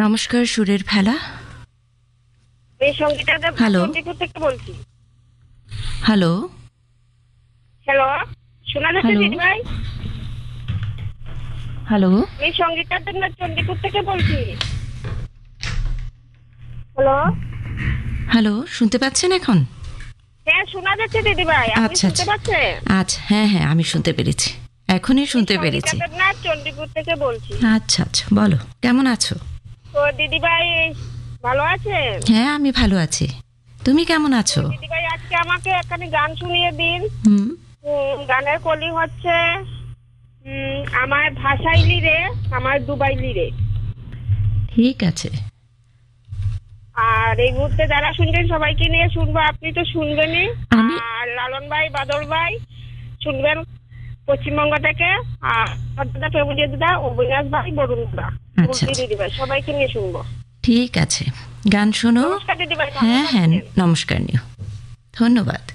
নমস্কার, সুরের ভেলা। এই সঙ্গীতা দেব হ্যালো। চণ্ডীপুর থেকে বলছি। হ্যালো। হ্যালো, শোনা যাচ্ছে হ্যালো। দিদি ভাই? হ্যালো। এই সঙ্গীতা দেব চণ্ডীপুর থেকে বলছি। হ্যালো। হ্যালো, শুনতে পাচ্ছেন এখন? হ্যাঁ, শোনা যাচ্ছে দিদি ভাই, আপনি আচ্ছা, শুনতে আচ্ছা। পাচ্ছেন? আচ্ছা, হ্যাঁ হ্যাঁ, আমি শুনতে পেরেছি, এখনই শুনতে পেরেছি। সঙ্গীতা দেব চণ্ডীপুর থেকে বলছি। আচ্ছা আচ্ছা, বলো কেমন আছো? তো দিদি ভাই ভালো আছেন? হ্যাঁ, আমি ভালো আছি। তুমি কেমন আছো? দিদি ভাই আজকে আমাকে একখানি গান শুনিয়ে দিন। হুম। গানের কলি হচ্ছে আমার ভাষাইলি রে, আমার দুবাইলি রে। ঠিক আছে। আর এই মুহূর্তে যারা শুনবেন সবাইকে নিয়ে শুনবো, আপনি তো শুনবেনই। আমি- আর লালন ভাই, বাদল ভাই শুনবেন পশ্চিমবঙ্গ থেকে। আর দাদা, ফেবুলিয়া দাদা, অবিনাশ ভাই, বরুণ দাদা, আচ্ছা, বুলটি দিদি ভাই, সবাইকে নিয়ে শুনবো। ঠিক আছে, গান শোনো। নমস্কার দিদি ভাই, ভালো হ্যাঁ হ্যাঁ, থাকবেন। নমস্কার নিও। ধন্যবাদ।